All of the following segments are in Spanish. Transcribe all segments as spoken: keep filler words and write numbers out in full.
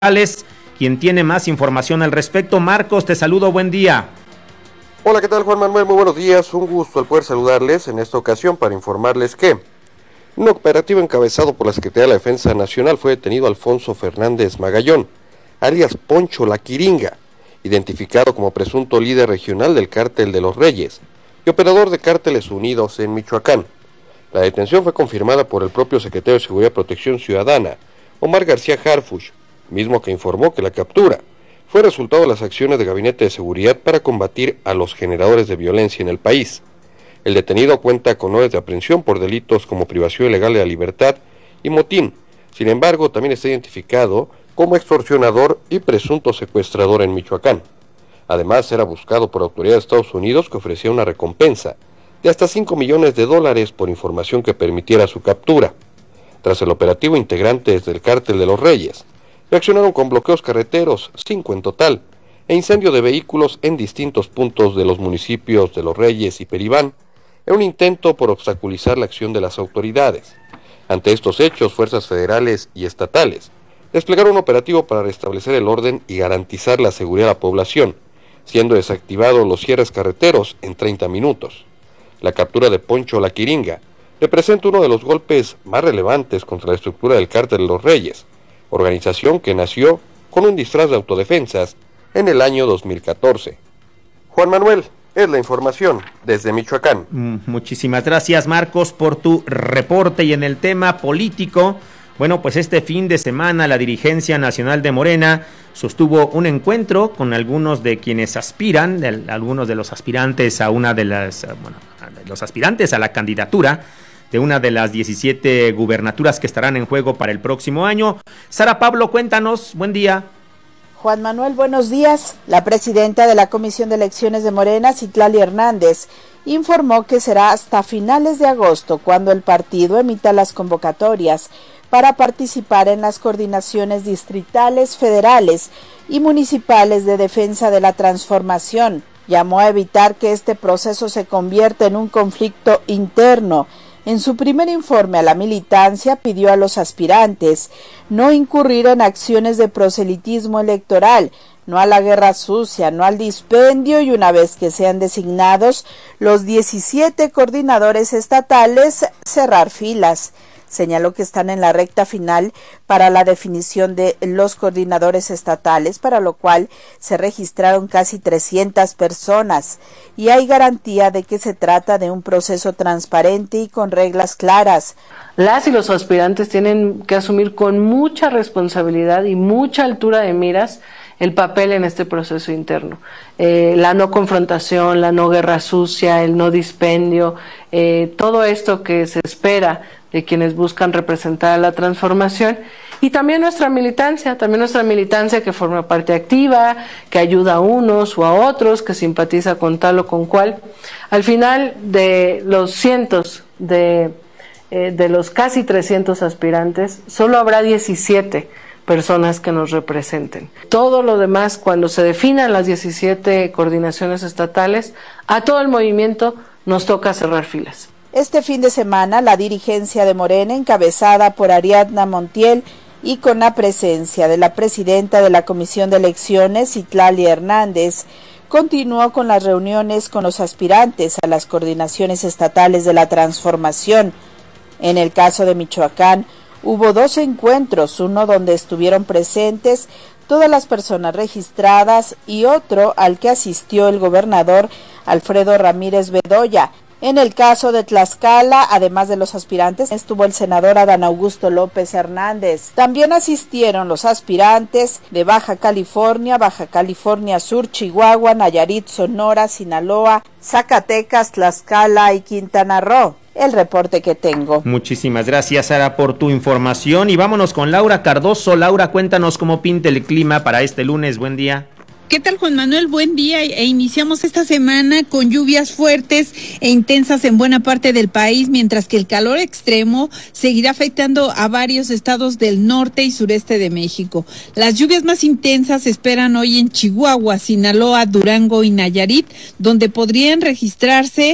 quien tiene más información al respecto. Marcos, te saludo, buen día. Hola, ¿qué tal, Juan Manuel? Muy buenos días, un gusto el poder saludarles en esta ocasión para informarles que un operativo encabezado por la Secretaría de la Defensa Nacional fue detenido Alfonso Fernández Magallón, alias Poncho La Quiringa, identificado como presunto líder regional del Cártel de los Reyes y operador de Cárteles Unidos en Michoacán. La detención fue confirmada por el propio secretario de Seguridad y Protección Ciudadana, Omar García Harfuch, mismo que informó que la captura fue resultado de las acciones de Gabinete de Seguridad para combatir a los generadores de violencia en el país. El detenido cuenta con órdenes de aprehensión por delitos como privación ilegal de la libertad y motín. Sin embargo, también está identificado como extorsionador y presunto secuestrador en Michoacán. Además, era buscado por autoridades de Estados Unidos que ofrecía una recompensa de hasta cinco millones de dólares por información que permitiera su captura. Tras el operativo, integrantes del Cártel de los Reyes reaccionaron con bloqueos carreteros, cinco en total, e incendio de vehículos en distintos puntos de los municipios de Los Reyes y Peribán, en un intento por obstaculizar la acción de las autoridades. Ante estos hechos, fuerzas federales y estatales desplegaron un operativo para restablecer el orden y garantizar la seguridad de la población, siendo desactivados los cierres carreteros en treinta minutos. La captura de Poncho La Quiringa representa uno de los golpes más relevantes contra la estructura del Cártel de los Reyes, organización que nació con un disfraz de autodefensas en el año dos mil catorce. Juan Manuel, es la información desde Michoacán. Muchísimas gracias, Marcos, por tu reporte. Y en el tema político, bueno, pues este fin de semana la dirigencia nacional de Morena sostuvo un encuentro con algunos de quienes aspiran, de, algunos de los aspirantes a una de las, bueno, los aspirantes a la candidatura de una de las diecisiete gubernaturas que estarán en juego para el próximo año. Sara Pablo, cuéntanos, buen día. Juan Manuel, buenos días. La presidenta de la Comisión de Elecciones de Morena, Citlali Hernández, informó que será hasta finales de agosto cuando el partido emita las convocatorias para participar en las coordinaciones distritales, federales y municipales de defensa de la transformación. Llamó a evitar que este proceso se convierta en un conflicto interno. En su primer informe a la militancia pidió a los aspirantes no incurrir en acciones de proselitismo electoral, no a la guerra sucia, no al dispendio y una vez que sean designados los diecisiete coordinadores estatales, cerrar filas. Señaló que están en la recta final para la definición de los coordinadores estatales, para lo cual se registraron casi trescientas personas y hay garantía de que se trata de un proceso transparente y con reglas claras. Las y los aspirantes tienen que asumir con mucha responsabilidad y mucha altura de miras el papel en este proceso interno. Eh, la no confrontación, la no guerra sucia, el no dispendio, eh, todo esto que se espera de quienes buscan representar a la transformación, y también nuestra militancia, también nuestra militancia que forma parte activa, que ayuda a unos o a otros, que simpatiza con tal o con cual. Al final de los cientos de, eh, de los casi trescientos aspirantes, solo habrá diecisiete personas que nos representen. Todo lo demás, cuando se definan las diecisiete coordinaciones estatales, a todo el movimiento nos toca cerrar filas. Este fin de semana, la dirigencia de Morena, encabezada por Ariadna Montiel y con la presencia de la presidenta de la Comisión de Elecciones, Citlali Hernández, continuó con las reuniones con los aspirantes a las coordinaciones estatales de la transformación. En el caso de Michoacán, hubo dos encuentros, uno donde estuvieron presentes todas las personas registradas y otro al que asistió el gobernador Alfredo Ramírez Bedoya. En el caso de Tlaxcala, además de los aspirantes, estuvo el senador Adán Augusto López Hernández. También asistieron los aspirantes de Baja California, Baja California Sur, Chihuahua, Nayarit, Sonora, Sinaloa, Zacatecas, Tlaxcala y Quintana Roo. El reporte que tengo. Muchísimas gracias, Sara, por tu información. Y vámonos con Laura Cardoso. Laura, cuéntanos cómo pinta el clima para este lunes. Buen día. ¿Qué tal, Juan Manuel? Buen día, e iniciamos esta semana con lluvias fuertes e intensas en buena parte del país, mientras que el calor extremo seguirá afectando a varios estados del norte y sureste de México. Las lluvias más intensas se esperan hoy en Chihuahua, Sinaloa, Durango y Nayarit, donde podrían registrarse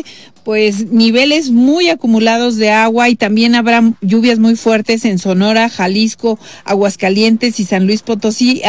pues niveles muy acumulados de agua y también habrá lluvias muy fuertes en Sonora, Jalisco, Aguascalientes y San Luis Potosí.